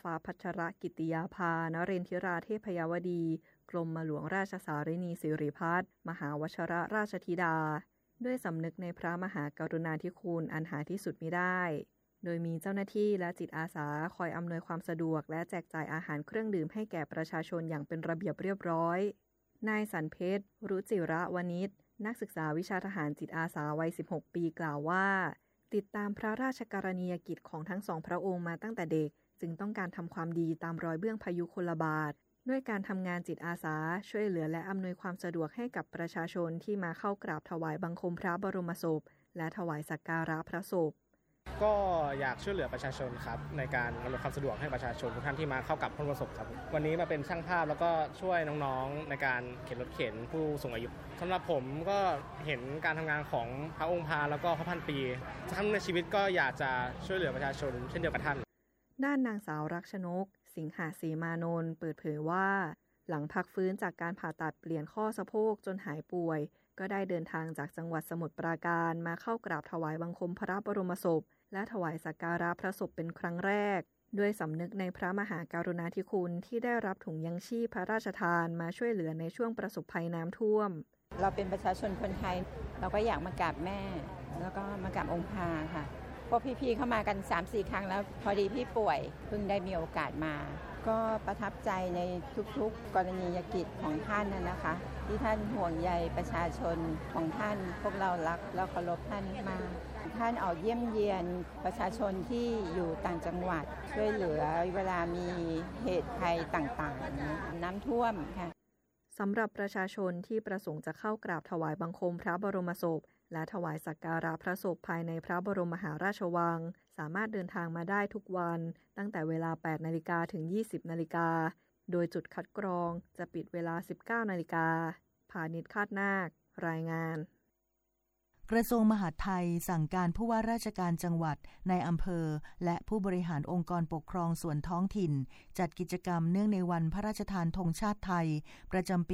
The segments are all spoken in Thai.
ฟ้าพัชรกิติยาภานเรนทิราเทพยวดีกรมหลวงราชสารินีสิริพัฒน์มหาวชรราชธิดาด้วยสำนึกในพระมหากรุณาธิคุณอันหาที่สุดมิได้โดยมีเจ้าหน้าที่และจิตอาสาคอยอำนวยความสะดวกและแจกจ่ายอาหารเครื่องดื่มให้แก่ประชาชนอย่างเป็นระเบียบเรียบร้อยนายสันเพชรรุจิระวณิชนักศึกษาวิชาทหารจิตอาสาวัย 16 ปีกล่าวว่าติดตามพระราชกรณียกิจของทั้งสองพระองค์มาตั้งแต่เด็กจึงต้องการทำความดีตามรอยเบื้องพยุคลบาทด้วยการทำงานจิตอาสาช่วยเหลือและอำนวยความสะดวกให้กับประชาชนที่มาเข้ากราบถวายบังคมพระบรมศพและถวายสักการะพระศพก็อยากช่วยเหลือประชาชนครับในการอำนวยความสะดวกให้ประชาชนทุกท่านที่มาเข้ากับพระบรมศพครับวันนี้มาเป็นช่างภาพแล้วก็ช่วยน้องๆในการเข็นรถเข็นผู้สูงอายุสำหรับผมก็เห็นการทำงานของพระองค์พาแล้วก็พระพันปีครั้งในชีวิตก็อยากจะช่วยเหลือประชาชนเช่นเดียวกับท่านด้านนางสาวรักชนกสิงหาศรีมานนท์เปิดเผยว่าหลังพักฟื้นจากการผ่าตัดเปลี่ยนข้อสะโพกจนหายป่วยก็ได้เดินทางจากจังหวัดสมุทรปราการมาเข้ากราบถวายบังคมพระบรมศพและถวายสักการะพระศพเป็นครั้งแรกด้วยสำนึกในพระมหากรุณาธิคุณที่ได้รับถุงยังชีพพระราชทานมาช่วยเหลือในช่วงประสบภัยน้ำท่วมเราเป็นประชาชนคนไทยเราก็อยากมากราบแม่แล้วก็มากราบองค์พาค่ะพวกพี่ๆเข้ามากัน 3-4 ครั้งแล้วพอดีพี่ป่วยเพิ่งได้มีโอกาสมาก็ประทับใจในทุกๆกรณียกิจของท่านนะคะที่ท่านห่วงใยประชาชนของท่านพวกเรารักและเคารพท่านมากท่านออกเยี่ยมเยียนประชาชนที่อยู่ต่างจังหวัดช่วยเหลือเวลามีเหตุภัยต่างๆน้ำท่วมค่ะสำหรับประชาชนที่ประสงค์จะเข้ากราบถวายบังคมพระบรมศพและถวายสักการะพระศพภายในพระบรมมหาราชวังสามารถเดินทางมาได้ทุกวันตั้งแต่เวลา 8 นาฬิกาถึง 20 นาฬิกาโดยจุดคัดกรองจะปิดเวลา 19 นาฬิกาพาณิชย์คาดนาครายงานกระทรวงมหาดไทยสั่งการผู้ว่าราชการจังหวัดในอำเภอและผู้บริหารองค์กรปกครองส่วนท้องถิ่นจัดกิจกรรมเนื่องในวันพระราชทานธงชาติไทยประจำปี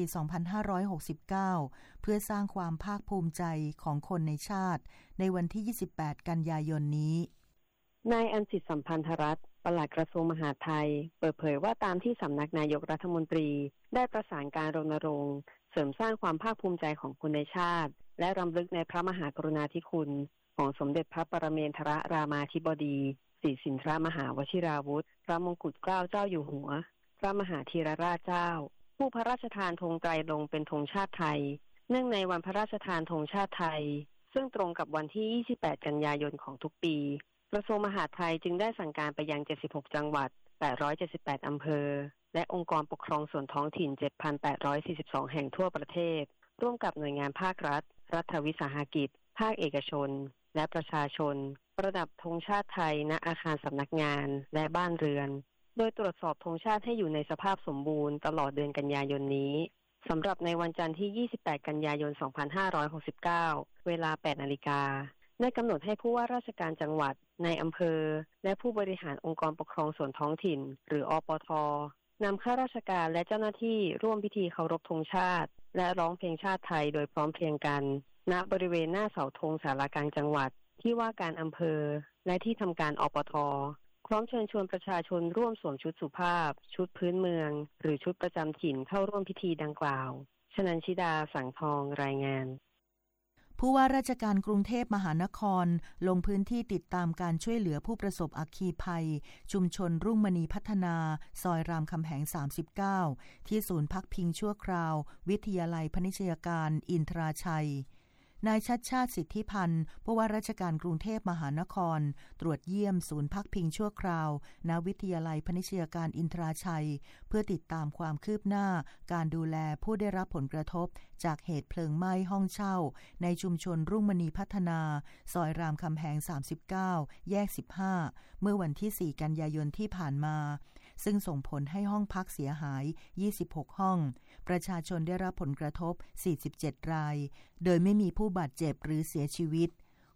2569 เพื่อสร้างความภาคภูมิใจของคนในชาติในวันที่ 28 กันยายนนี้นายอัญจิตสัมพันธรัตน์ปลัดกระทรวงมหาดไทยเปิดเผยว่าตามที่สำนักนายกรัฐมนตรีได้ประสานการรณรงค์เสริมสร้างความภาคภูมิใจของคนในชาติและรำลึกในพระมหากรุณาธิคุณของสมเด็จพระปรเมนทรรามาธิบดีศรีสินทรมหาวชิราวุธพระมงกุฎเกล้าเจ้าอยู่หัวพระมหาธีรราชเจ้าผู้พระราชทานธงไตรรงค์เป็นธงชาติไทยเนื่องในวันพระราชทานธงชาติไทยซึ่งตรงกับวันที่ 28 กันยายนของทุกปีกระทรวงมหาดไทยจึงได้สั่งการไปยัง 76 จังหวัด 878 อำเภอและองค์กรปกครองส่วนท้องถิ่น 7,842 แห่งทั่วประเทศร่วมกับหน่วยงานภาครัฐรัฐวิสาหกิจภาคเอกชนและประชาชนประดับธงชาติไทยณอาคารสำนักงานและบ้านเรือนโดยตรวจสอบธงชาติให้อยู่ในสภาพสมบูรณ์ตลอดเดือนกันยายนนี้สำหรับในวันจันทร์ที่ 28 กันยายน 2569 เวลา 8 นาฬิกาได้กำหนดให้ผู้ว่าราชการจังหวัดในอำเภอและผู้บริหารองค์กรปกครองส่วนท้องถิ่นหรืออปท.นำข้าราชการและเจ้าหน้าที่ร่วมพิธีเคารพธงชาติและร้องเพลงชาติไทยโดยพร้อมเพรียงกันณบริเวณหน้าเสาธงศาลากลางจังหวัดที่ว่าการอำเภอและที่ทำการอปท.พร้อมเชิญชวนประชาชนร่วมสวมชุดสุภาพชุดพื้นเมืองหรือชุดประจำถิ่นเข้าร่วมพิธีดังกล่าวชนันชิดาสังทองรายงานผู้ว่าราชการกรุงเทพมหานครลงพื้นที่ติดตามการช่วยเหลือผู้ประสบอัคคีภัยชุมชนรุ่งมณีพัฒนาซอยรามคำแหง 39 ที่ศูนย์พักพิงชั่วคราววิทยาลัยพนิชยการอินทราชัยนายชัชชาติสิทธิพันธ์ผู้ว่าราชการกรุงเทพมหานครตรวจเยี่ยมศูนย์พักพิงชั่วคราวณวิทยาลัยพนิชยการอินทราชัยเพื่อติดตามความคืบหน้าการดูแลผู้ได้รับผลกระทบจากเหตุเพลิงไหม้ห้องเช่าในชุมชนรุ่งมณีพัฒนาซอยรามคำแหง 39 แยก 15 เมื่อวันที่ 4 กันยายนที่ผ่านมาซึ่งส่งผลให้ห้องพักเสียหาย 26 ห้องประชาชนได้รับผลกระทบ 47 รายโดยไม่มีผู้บาดเจ็บหรือเสียชีวิต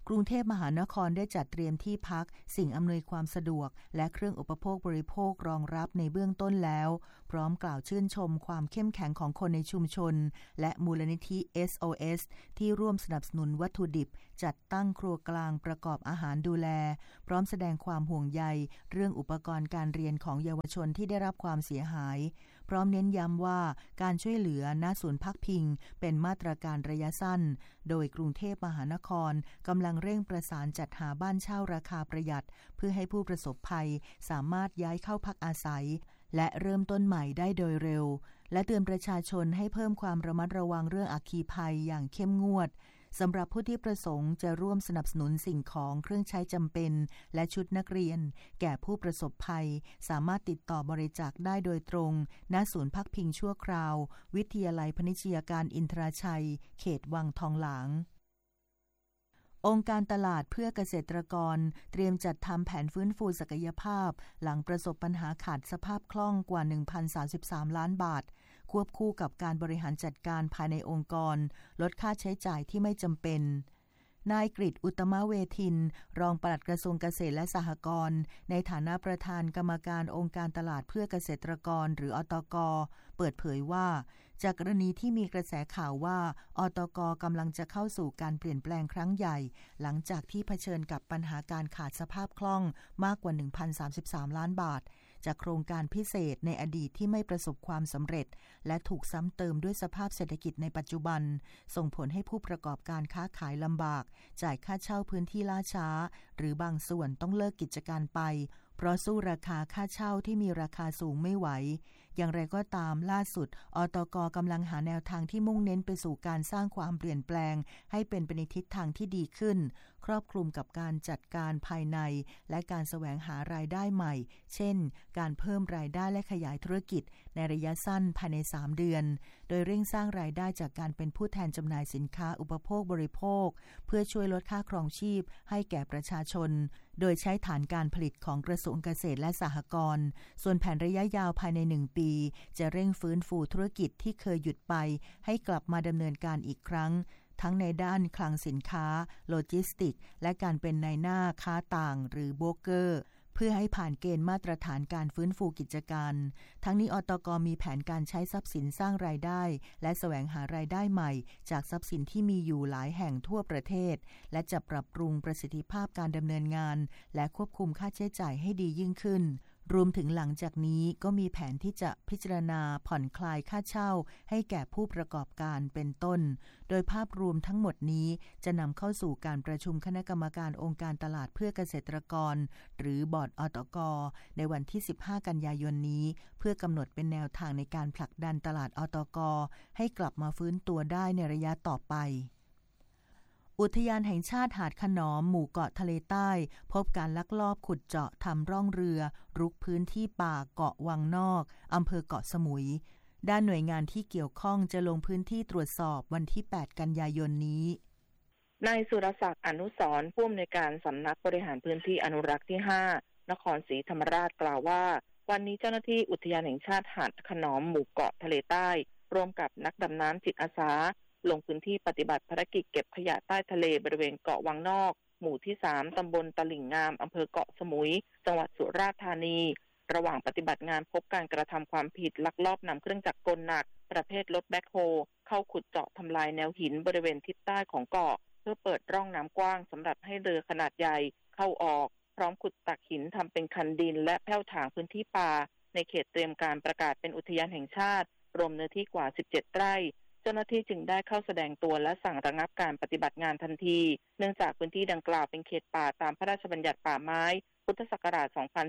กรุงเทพมหานครได้จัดเตรียมที่พักสิ่งอำนวยความสะดวกและเครื่องอุปโภคบริโภครองรับในเบื้องต้นแล้วพร้อมกล่าวชื่นชมความเข้มแข็งของคนในชุมชนและมูลนิธิ SOS ที่ร่วมสนับสนุนวัตถุดิบจัดตั้งครัวกลางประกอบอาหารดูแลพร้อมแสดงความห่วงใยเรื่องอุปกรณ์การเรียนของเยาวชนที่ได้รับความเสียหายพร้อมเน้นย้ำว่าการช่วยเหลือณศูนย์พักพิงเป็นมาตรการระยะสั้นโดยกรุงเทพมหานครกำลังเร่งประสานจัดหาบ้านเช่าราคาประหยัดเพื่อให้ผู้ประสบภัยสามารถย้ายเข้าพักอาศัยและเริ่มต้นใหม่ได้โดยเร็วและเตือนประชาชนให้เพิ่มความระมัดระวังเรื่องอัคคีภัยอย่างเข้มงวดสำหรับผู้ที่ประสงค์จะร่วมสนับสนุนสิ่งของเครื่องใช้จำเป็นและชุดนักเรียนแก่ผู้ประสบภัยสามารถติดต่อบริจาคได้โดยตรงณศูนย์พักพิงชั่วคราววิทยาลัยพนิชยาการอินทราชัยเขตวังทองหลางองค์การตลาดเพื่อเกษตรกรเตรียมจัดทำแผนฟื้นฟูศักยภาพหลังประสบปัญหาขาดสภาพคล่องกว่า 1,033 ล้านบาทควบคู่กับการบริหารจัดการภายในองค์กรลดค่าใช้จ่ายที่ไม่จำเป็นนายกฤษอุตตมเวทินรองปลัดกระทรวงเกษตรและสหกรณ์ในฐานะประธานกรรมการองค์การตลาดเพื่อเกษตรกรหรืออตก.เปิดเผยว่าจากกรณีที่มีกระแสข่าวว่าอตก.กำลังจะเข้าสู่การเปลี่ยนแปลงครั้งใหญ่หลังจากที่เผชิญกับปัญหาการขาดสภาพคล่องมากกว่า 1,033 ล้านบาทจากโครงการพิเศษในอดีตที่ไม่ประสบความสำเร็จและถูกซ้ำเติมด้วยสภาพเศรษฐกิจในปัจจุบันส่งผลให้ผู้ประกอบการค้าขายลำบากจ่ายค่าเช่าพื้นที่ล่าช้าหรือบางส่วนต้องเลิกกิจการไปเพราะสู้ราคาค่าเช่าที่มีราคาสูงไม่ไหวอย่างไรก็ตามล่าสุดอตก.กำลังหาแนวทางที่มุ่งเน้นไปสู่การสร้างความเปลี่ยนแปลงให้เป็นไปในทิศทางที่ดีขึ้นครอบคลุมกับการจัดการภายในและการแสวงหารายได้ใหม่เช่นการเพิ่มรายได้และขยายธุรกิจในระยะสั้นภายใน3เดือนโดยเร่งสร้างรายได้จากการเป็นผู้แทนจำหน่ายสินค้าอุปโภคบริโภคเพื่อช่วยลดค่าครองชีพให้แก่ประชาชนโดยใช้ฐานการผลิตของกระทรวงเกษตรและสหกรณ์ส่วนแผนระยะยาวภายใน1ปีจะเร่งฟื้นฟูธุรกิจที่เคยหยุดไปให้กลับมาดำเนินการอีกครั้งทั้งในด้านคลังสินค้าโลจิสติกและการเป็นนายหน้าค้าต่างหรือโบรกเกอร์เพื่อให้ผ่านเกณฑ์มาตรฐานการฟื้นฟูกิจการทั้งนี้อตก.มีแผนการใช้ทรัพย์สินสร้างรายได้และแสวงหารายได้ใหม่จากทรัพย์สินที่มีอยู่หลายแห่งทั่วประเทศและจะปรับปรุงประสิทธิภาพการดำเนินงานและควบคุมค่าใช้จ่ายให้ดียิ่งขึ้นรวมถึงหลังจากนี้ก็มีแผนที่จะพิจารณาผ่อนคลายค่าเช่าให้แก่ผู้ประกอบการเป็นต้นโดยภาพรวมทั้งหมดนี้จะนำเข้าสู่การประชุมคณะกรรมการองค์การตลาดเพื่อเกษตรกรหรือบอร์ดอตก.ในวันที่15กันยายนนี้เพื่อกำหนดเป็นแนวทางในการผลักดันตลาดอตก.ให้กลับมาฟื้นตัวได้ในระยะต่อไปอุทยานแห่งชาติหาดขนอมหมู่เกาะทะเลใต้พบการลักลอบขุดเจาะทำร่องเรือรุกพื้นที่ป่าเกาะวังนอกอำเภอเกาะสมุยด้านหน่วยงานที่เกี่ยวข้องจะลงพื้นที่ตรวจสอบวันที่8กันยายนนี้นายสุรศักดิ์อนุสรณ์ผู้อำนวยการสำนักบริหารพื้นที่อนุรักษ์ที่5นครศรีธรรมราชกล่าวว่าวันนี้เจ้าหน้าที่อุทยานแห่งชาติหาดขนอมหมู่เกาะทะเลใต้ร่วมกับนักดำน้ำจิตอาสาลงพื้นที่ปฏิบัติภารกิจเก็บขยะใต้ทะเลบริเวณเกาะวังนอกหมู่ที่3ตำบลตลิ่งงามอำเภอเกาะสมุยจังหวัดสุราษฎร์ธานีระหว่างปฏิบัติงานพบการกระทำความผิดลักลอบนำเครื่องจักรกลหนักประเภทรถแบ็คโฮเข้าขุดเจาะทำลายแนวหินบริเวณทิศใต้ของเกาะเพื่อเปิดร่องน้ำกว้างสำหรับให้เรือขนาดใหญ่เข้าออกพร้อมขุดตักหินทำเป็นคันดินและแผ่วถางพื้นที่ป่าในเขตเตรียมการประกาศเป็นอุทยานแห่งชาติรวมเนื้อที่กว่า17ไร่เจ้าหน้าที่จึงได้เข้าแสดงตัวและสั่งระงับการปฏิบัติงานทันทีเนื่องจากพื้นที่ดังกล่าวเป็นเขตป่าตามพระราชบัญญัติป่าไม้พุทธศักราช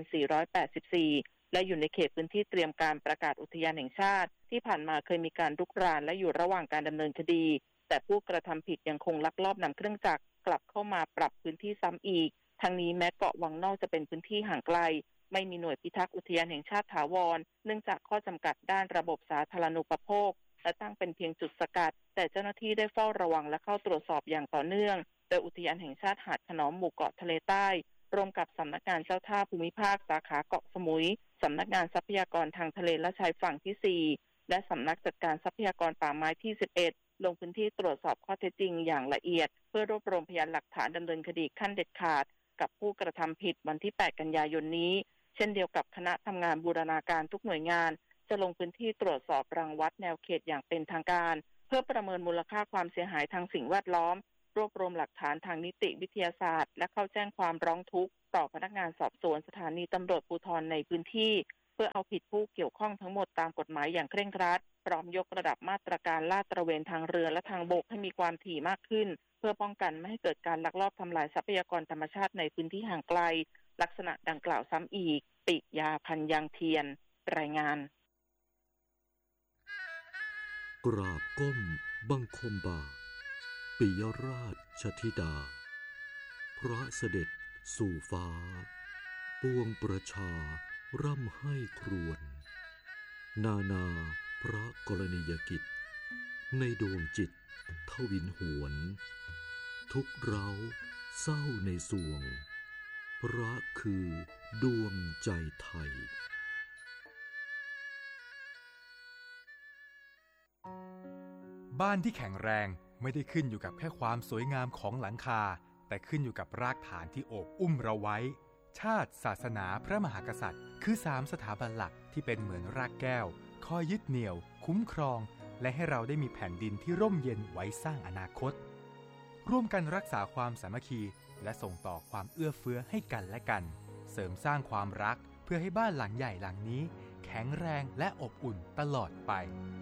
2484 และอยู่ในเขตพื้นที่เตรียมการประกาศอุทยานแห่งชาติที่ผ่านมาเคยมีการรุกรานและอยู่ระหว่างการดำเนินคดีแต่ผู้กระทำผิดยังคงลักลอบนำเครื่องจักรกลับเข้ามาปรับพื้นที่ซ้ำอีกทั้งนี้แม้เกาะวังนอกจะเป็นพื้นที่ห่างไกลไม่มีหน่วยพิทักษ์อุทยานแห่งชาติถาวรเนื่องจากข้อจำกัดด้านระบบสาธารณูปโภคและตั้งเป็นเพียงจุดสกัดแต่เจ้าหน้าที่ได้เฝ้าระวังและเข้าตรวจสอบอย่างต่อเนื่องโดยอุทยานแห่งชาติหาดขนอมหมู่เกาะทะเลใต้ร่วมกับสำนักงานเจ้าท่าภูมิภาคสาขาเกาะสมุยสำนักงานทรัพยากรทางทะเลและชายฝั่งที่4และสำนักจัดการทรัพยากรป่าไม้ที่11 ลงพื้นที่ตรวจสอบข้อเท็จจริงอย่างละเอียดเพื่อรวบรวมพยานหลักฐานดำเนินคดีขั้นเด็ดขาดกับผู้กระทำผิดวันที่ 8 กันยายนนี้เช่นเดียวกับคณะทำงานบูรณาการทุกหน่วยงานจะลงพื้นที่ตรวจสอบรังวัดแนวเขตอย่างเป็นทางการเพื่อประเมินมูลค่าความเสียหายทางสิ่งแวดล้อมรวบรวมหลักฐานทางนิติวิทยาศาสตร์และเข้าแจ้งความร้องทุกข์ต่อพนักงานสอบสวนสถานีตำรวจภูธรในพื้นที่เพื่อเอาผิดผู้เกี่ยวข้องทั้งหมดตามกฎหมายอย่างเคร่งครัดพร้อมยกระดับมาตรการลาดตระเวนทางเรือและทางบกให้มีความถี่มากขึ้นเพื่อป้องกันไม่ให้เกิดการลักลอบทำลายทรัพยากรธรรมชาติในพื้นที่ห่างไกลลักษณะดังกล่าวซ้ำอีกปิยาพันธ์ยังเทียนรายงานกราบก้มบังคมบาทปิยราชธิดาพระเสด็จสู่ฟ้าปวงประชาร่ำให้ครวญนานาพระกรณียกิจในดวงจิตทวินหวนทุกเร้าเศร้าในสวงพระคือดวงใจไทยบ้านที่แข็งแรงไม่ได้ขึ้นอยู่กับแค่ความสวยงามของหลังคาแต่ขึ้นอยู่กับรากฐานที่โอบอุ้มเราไว้ชาติศาสนาพระมหากษัตริย์คือ3สถาบันหลักที่เป็นเหมือนรากแก้วคอยยึดเหนี่ยวคุ้มครองและให้เราได้มีแผ่นดินที่ร่มเย็นไว้สร้างอนาคตร่วมกันรักษาความสามัคคีและส่งต่อความเอื้อเฟื้อให้กันและกันเสริมสร้างความรักเพื่อให้บ้านหลังใหญ่หลังนี้แข็งแรงและอบอุ่นตลอดไป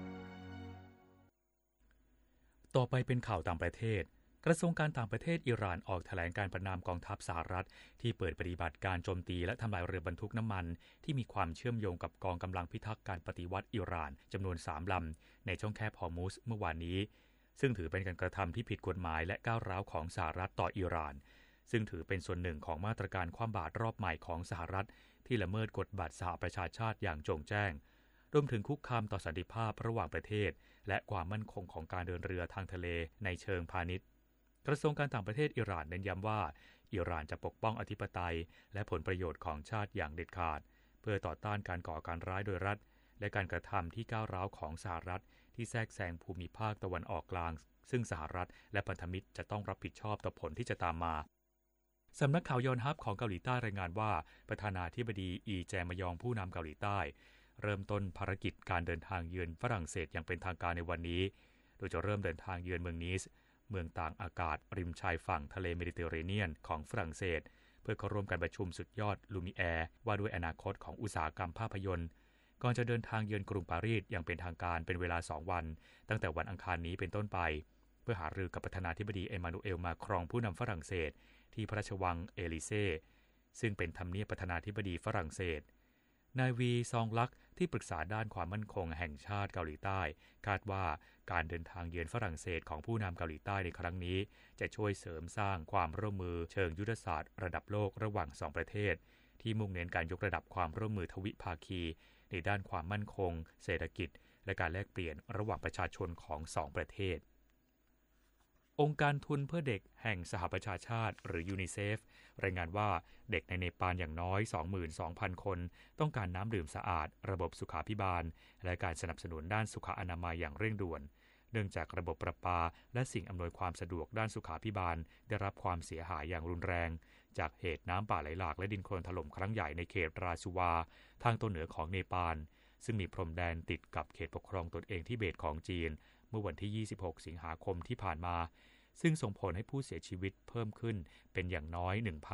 ต่อไปเป็นข่าวต่างประเทศกระทรวงการต่างประเทศอิหร่านออกแถลงการประณามกองทัพสหรัฐที่เปิดปฏิบัติการโจมตีและทำลายเรือบรรทุกน้ำมันที่มีความเชื่อมโยงกับกองกำลังพิทักษ์การปฏิวัติอิหร่านจำนวน3ลำในช่องแคบฮอร์มุซเมื่อวานนี้ซึ่งถือเป็นการกระทำที่ผิดกฎหมายและก้าวร้าวของสหรัฐต่ออิหร่านซึ่งถือเป็นส่วนหนึ่งของมาตรการคว่ำบาตรรอบใหม่ของสหรัฐที่ละเมิดกฎบัตรสหประชาชาติอย่างโจ่งแจ้งรวมถึงคุกคามต่อสันติภาพระหว่างประเทศและความมั่นคงของการเดินเรือทางทะเลในเชิงพาณิชย์กระทรวงการต่างประเทศอิหร่านเน้นย้ำว่าอิหร่านจะปกป้องอธิปไตยและผลประโยชน์ของชาติอย่างเด็ดขาดเพื่อต่อต้านการก่อการร้ายโดยรัฐและการกระทำที่ก้าวร้าวของสหรัฐที่แทรกแซงภูมิภาคตะวันออกกลางซึ่งสหรัฐและพันธมิตรจะต้องรับผิดชอบต่อผลที่จะตามมาสำนักข่าวยอนฮับของเกาหลีใต้รายงานว่าประธานาธิบดีอีแจมยองผู้นำเกาหลีใต้เริ่มต้นภารกิจการเดินทางเยือนฝรั่งเศสอย่างเป็นทางการในวันนี้โดยจะเริ่มเดินทางเยือนเมืองนีสเมืองต่างอากาศริมชายฝั่งทะเลเมดิเตอร์เรเนียนของฝรั่งเศสเพื่อเข้าร่วมการประชุมสุดยอดลูมิแอร์ว่าด้วยอนาคตของอุตสาหกรรมภาพยนตร์ก่อนจะเดินทางเยือนกรุงปารีสอย่างเป็นทางการเป็นเวลา2วันตั้งแต่วันอังคารนี้เป็นต้นไปเพื่อหารือกับประธานาธิบดีเอมานูเอลมาครองผู้นำฝรั่งเศสที่พระราชวังเอลิเซ่ซึ่งเป็นทำเนียบประธานาธิบดีฝรั่งเศสนายวีซองลักที่ปรึกษาด้านความมั่นคงแห่งชาติเกาหลีใต้คาดว่าการเดินทางเยือนฝรั่งเศสของผู้นำเกาหลีใต้ในครั้งนี้จะช่วยเสริมสร้างความร่วมมือเชิงยุทธศาสตร์ระดับโลกระหว่าง2ประเทศที่มุ่งเน้นการยกระดับความร่วมมือทวิภาคีในด้านความมั่นคงเศรษฐกิจและการแลกเปลี่ยนระหว่างประชาชนของ2ประเทศองค์การทุนเพื่อเด็กแห่งสหประชาชาติหรือยูนิเซฟรายงานว่าเด็กในเนปาลอย่างน้อย 22,000 คนต้องการน้ำดื่มสะอาดระบบสุขาภิบาลและการสนับสนุนด้านสุขอนามัยอย่างเร่งด่วนเนื่องจากระบบประปาและสิ่งอำนวยความสะดวกด้านสุขาภิบาลได้รับความเสียหายอย่างรุนแรงจากเหตุน้ำป่าไหลหลากและดินโคลนถล่มครั้งใหญ่ในเขตราชูวาทางตอนเหนือของเนปาลซึ่งมีพรมแดนติดกับเขตปกครองตนเองทิเบตของจีนเมื่อวันที่26 สิงหาคมที่ผ่านมาซึ่งส่งผลให้ผู้เสียชีวิตเพิ่มขึ้นเป็นอย่างน้อย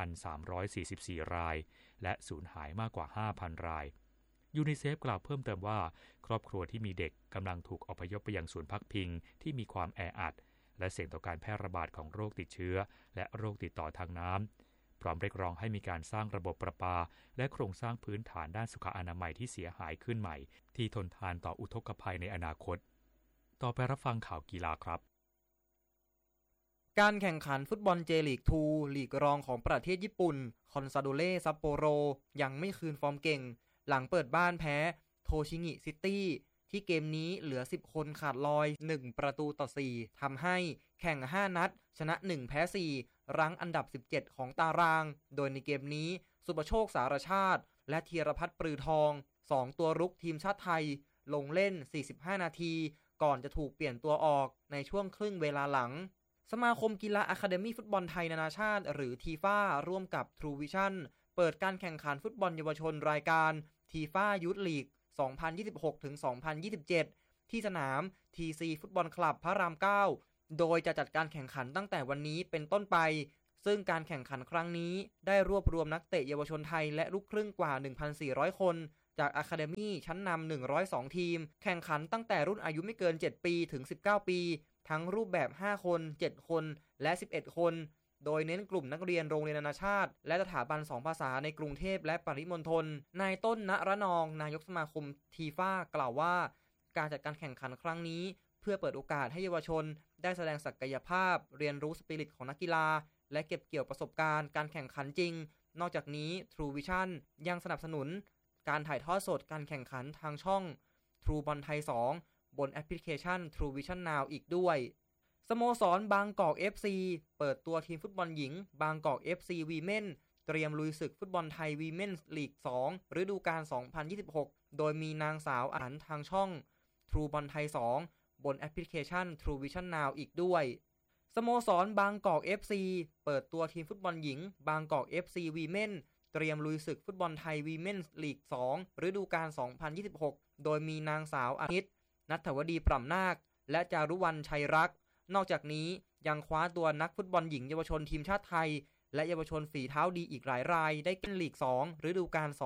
1,344 รายและสูญหายมากกว่า 5,000 รายยูนิเซฟกล่าวเพิ่มเติมว่าครอบครัวที่มีเด็กกำลังถูกอพยพไปยังศูนย์พักพิงที่มีความแออัดและเสี่ยงต่อการแพร่ระบาดของโรคติดเชื้อและโรคติดต่อทางน้ำพร้อมเรียกร้องให้มีการสร้างระบบประปาและโครงสร้างพื้นฐานด้านสุขอนามัยที่เสียหายขึ้นใหม่ที่ทนทานต่ออุทกภัยในอนาคตต่อไปรับฟังข่าวกีฬาครับการแข่งขันฟุตบอลเจลีก2ลีกรองของประเทศญี่ปุ่นคอนซาโดเล่ซัปโปโรยังไม่คืนฟอร์มเก่งหลังเปิดบ้านแพ้โทชิงิซิตี้ที่เกมนี้เหลือ10คนขาดลอย1-4ทำให้แข่ง5นัดชนะ1แพ้4รั้งอันดับ17ของตารางโดยในเกมนี้สุภโชคสารชาติและธีรพัฒน์ปรือทอง2ตัวรุกทีมชาติไทยลงเล่น45นาทีก่อนจะถูกเปลี่ยนตัวออกในช่วงครึ่งเวลาหลังสมาคมกีฬาอะคาเดมี่ฟุตบอลไทยนานาชาติหรือทีฟ่าร่วมกับ True Vision เปิดการแข่งขันฟุตบอลเยาวชนรายการทีฟ่ายูทลีก 2026-2027 ที่สนาม TC ฟุตบอลคลับพระราม 9 โดยจะจัดการแข่งขันตั้งแต่วันนี้เป็นต้นไปซึ่งการแข่งขันครั้งนี้ได้รวบรวมนักเตะเยาวชนไทยและลูกครึ่งกว่า 1,400 คนจากอะคาเดมี่ชั้นนำ102 ทีมแข่งขันตั้งแต่รุ่นอายุไม่เกิน 7 ปีถึง 19 ปีทั้งรูปแบบ 5 คน 7 คนและ 11 คนโดยเน้นกลุ่มนักเรียนโรงเรียนนานาชาติและสถาบัน2ภาษาในกรุงเทพและปริมณฑลนายต้นณรนองนายกสมาคมทีฟ่ากล่าวว่าการจัดการแข่งขันครั้งนี้เพื่อเปิดโอกาสให้เยาวชนได้แสดงศักยภาพเรียนรู้สปิริตของนักกีฬาและเก็บเกี่ยวประสบการณ์การแข่งขันจริงนอกจากนี้ True Vision ยังสนับสนุนการถ่ายทอดสดการแข่งขันทางช่อง True บอลไทย 2 บนแอปพลิเคชัน True Vision Now อีกด้วยสโมสรบางกอก FC เปิดตัวทีมฟุตบอลหญิงบางกอก FC Women เตรียมลุยศึกฟุตบอลไทย Women's League 2 ฤดูกาล 2026 โดยมีนางสาวอ่านทางช่อง True บอลไทย 2 บนแอปพลิเคชัน True Vision Now อีกด้วยสโมสรบางกอก FC เปิดตัวทีมฟุตบอลหญิงบางกอก FC Women เตรียมลุยศึกฟุตบอลไทย Women's League 2 ฤดูกาล 2026 โดยมีนางสาวอาทิตย์ณัฐวดีปร่ำนาคและจารุวรรณชัยรักนอกจากนี้ยังคว้าตัวนักฟุตบอลหญิงเยาวชนทีมชาติไทยและเยาวชนฝีเท้าดีอีกหลายรายได้ขึ้นลีก 2 ฤดูกาล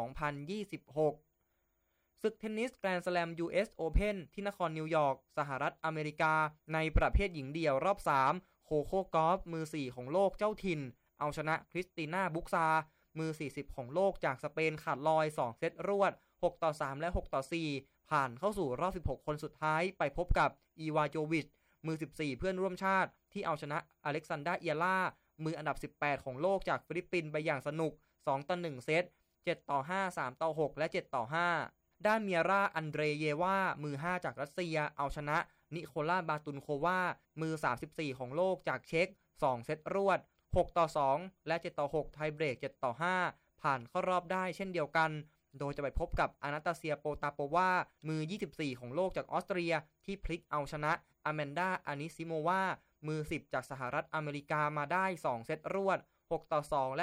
2026 ศึกเทนนิสแกรนด์สแลม US Open ที่นครนิวยอร์กสหรัฐอเมริกาในประเภทหญิงเดี่ยวรอบ 3 โคโค่กอล์ฟมือ 4 ของโลกเจ้าถิ่นเอาชนะคริสติน่าบุกซามือ 40 ของโลกจากสเปนขาดลอย 2 เซตรวด 6-3 และ 6-4 ผ่านเข้าสู่รอบ 16 คนสุดท้ายไปพบกับอีวาโจวิชมือ 14 เพื่อนร่วมชาติที่เอาชนะอเล็กซานดราเอียร่ามืออันดับ 18 ของโลกจากฟิลิปปินส์ไปอย่างสนุก 2-1 เซต 7-5 3-6 และ 7-5 ด้านเมียร่าอันเดรเยวามือ 5 จากรัสเซียเอาชนะนิโคล่าบาตุนโความือ 34 ของโลกจากเช็ก 2 เซตรวด 6-2 และ 7-6 ไทยเบรก 7-5 ผ่านเข้ารอบได้เช่นเดียวกันโดยจะไปพบกับอานาตาเซียโปตาโปวามือ 24 ของโลกจากออสเตรียที่พลิกเอาชนะอแมนดาอานิซิโมวามือ 10 จากสหรัฐอเมริกามาได้ 2 เซตรวด 6-2 และ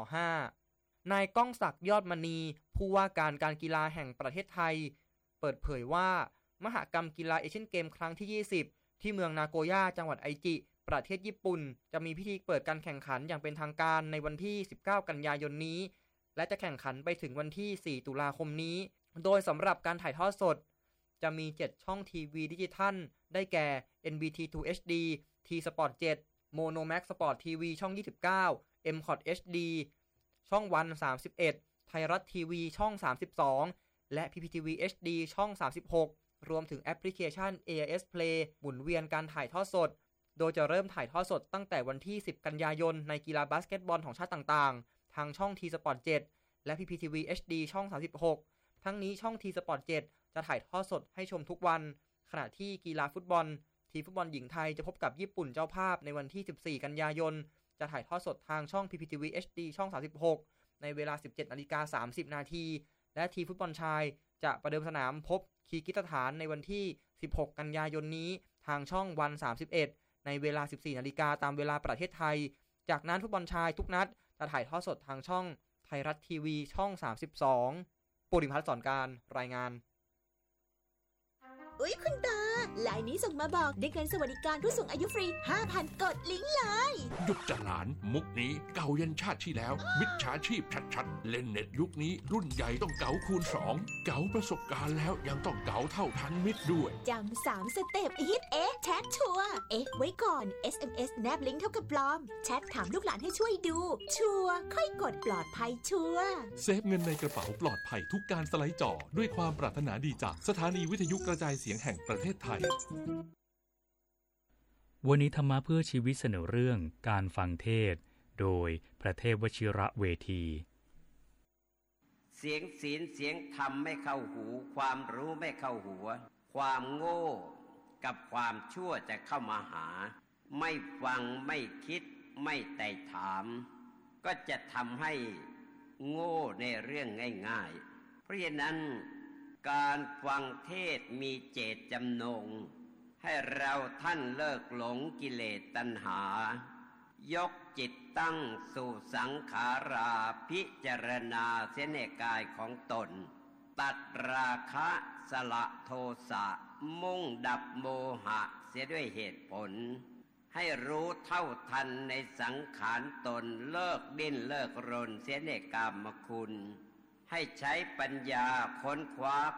7-5 นายก้องศักดิ์ยอดมณีผู้ว่าการกีฬาแห่งประเทศไทยเปิดเผยว่ามหกรรมกีฬาเอเชียนเกมครั้งที่ 20 ที่เมืองนาโกย่าจังหวัดไอจิประเทศญี่ปุ่นจะมีพิธีเปิดการแข่งขันอย่างเป็นทางการในวันที่ 19 กันยายนนี้และจะแข่งขันไปถึงวันที่ 4 ตุลาคมนี้โดยสำหรับการถ่ายทอดสดจะมี 7 ช่องทีวีดิจิทัลได้แก่ NBT2 HD T-Sport 7 Monomax Sport TV ช่อง 29 MCOT HD ช่องวัน 31 ไทยรัฐทีวีช่อง 32 และ PPTV HD ช่อง 36 รวมถึงแอปพลิเคชัน AIS Play หมุนเวียนการถ่ายทอดสดโดยจะเริ่มถ่ายทอดสดตั้งแต่วันที่ 10 กันยายนในกีฬาบาสเกตบอลของชาติต่างๆทางช่อง T-Sport 7 และ PPTV HD ช่อง 36 ทั้งนี้ช่อง T-Sport 7 จะถ่ายทอดสดให้ชมทุกวันขณะที่กีฬาฟุตบอลทีมฟุตบอลหญิงไทยจะพบกับญี่ปุ่นเจ้าภาพในวันที่ 14 กันยายนจะถ่ายทอดสดทางช่อง PPTV HD ช่อง 36 ในเวลา 17:30 น.และทีมฟุตบอลชายจะประเดิมสนามพบคีร์กิสถานในวันที่ 16 กันยายนนี้ทางช่องวัน 31 ในเวลา 14 น.ตามเวลาประเทศไทยจากนั้นฟุตบอลชายทุกนัดจะถ่ายทอดสดทางช่องไทยรัฐทีวีช่อง 32 ปุริพัฒน์สอนการรายงานอุ๊ยคุณตาไลน์นี้ส่งมาบอกได้เงินสวัสดิการผู้สูงอายุฟรี 5,000 กดลิงก์เลยหยุดจะหลานมุกนี้เก่ายันชาติที่แล้วมิจฉาชีพชัดๆเล่นเน็ตยุคนี้รุ่นใหญ่ต้องเก๋าคูณ2เก๋าประสบการณ์แล้วยังต้องเก๋าเท่าทันมิตรด้วยจำ3 สเต็ปฮิตแชทชัวร์ไว้ก่อน SMS แนบลิงก์เท่ากับปลอมแชทถามลูกหลานให้ช่วยดูชัวร์ค่อยกดปลอดภัยชัวร์เซฟเงินในกระเป๋าปลอดภัยทุกการสไลด์จอด้วยความปรารถนาดีจากสถานีวิทยุกระจายเสียงแห่งประเทศไทยวันนี้ธรรมะเพื่อชีวิตเสนอเรื่องการฟังเทศโดยพระเทพวชิระเวทีเสียงศีลเสียงธรรมไม่เข้าหูความรู้ไม่เข้าหัวความโง่กับความชั่วจะเข้ามาหาไม่ฟังไม่คิดไม่ไต่ถามก็จะทำให้โง่ในเรื่องง่ายๆเพราะฉะนั้นการฟังเทศมีเจตจำนงให้เราท่านเลิกหลงกิเลสตัณหายกจิตตั้งสู่สังขาราพิจารณาเสียในกายของตนตัดราคะสละโทสะมุ่งดับโมหะเสียด้วยเหตุผลให้รู้เท่าทันในสังขารตนเลิกดิ้นเลิกรนเสียในกามคุณให้ใช้ปัญญาค้นคว้า